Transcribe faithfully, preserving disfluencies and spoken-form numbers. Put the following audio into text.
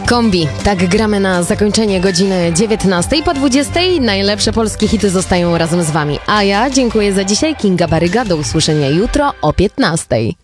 Kombi. Tak gramy na zakończenie godziny dziewiętnastej. Po dwudziestej najlepsze polskie hity zostają razem z wami. A ja dziękuję za dzisiaj. Kinga Baryga. Do usłyszenia jutro o piętnastej.